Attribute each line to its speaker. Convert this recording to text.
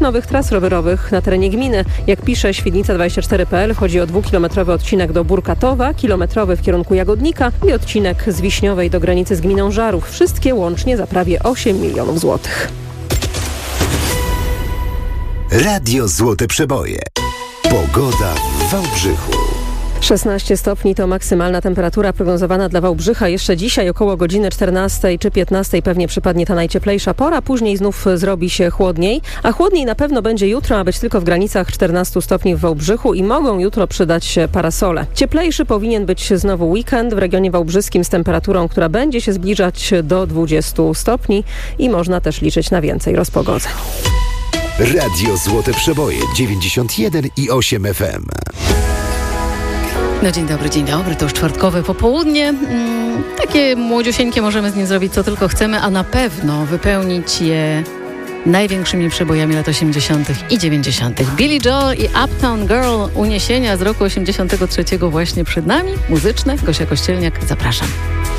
Speaker 1: nowych tras rowerowych na terenie gminy. Jak pisze Świdnica24.pl, chodzi o 2-kilometrowy odcinek do Burkatowa, kilometrowy w kierunku Jagodnika i odcinek z Wiśniowej do granicy z gminą Żarów. Wszystkie łącznie za prawie 8 milionów złotych.
Speaker 2: Radio Złote Przeboje. Pogoda w Wałbrzychu.
Speaker 1: 16 stopni to maksymalna temperatura prognozowana dla Wałbrzycha. Jeszcze dzisiaj około godziny 14 czy 15 pewnie przypadnie ta najcieplejsza pora. Później znów zrobi się chłodniej. A chłodniej na pewno będzie jutro, a być tylko w granicach 14 stopni w Wałbrzychu i mogą jutro przydać się parasole. Cieplejszy powinien być znowu weekend w regionie wałbrzyskim z temperaturą, która będzie się zbliżać do 20 stopni i można też liczyć na więcej rozpogodzeń.
Speaker 2: Radio Złote Przeboje 91,8 FM.
Speaker 3: No dzień dobry, to już czwartkowe popołudnie. Takie młodziusieńkie możemy z nim zrobić co tylko chcemy, a na pewno wypełnić je największymi przebojami lat 80. i 90. Billy Joel i Uptown Girl, uniesienia z roku 83 właśnie przed nami. Muzyczne, Gosia Kościelniak, zapraszam.